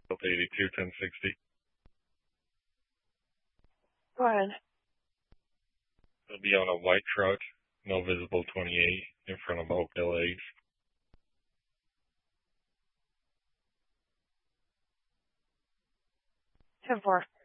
Delta 82, 1060. Go ahead. It'll be on a white truck, no visible 28 in front of Oakdale Eggs. 10-4.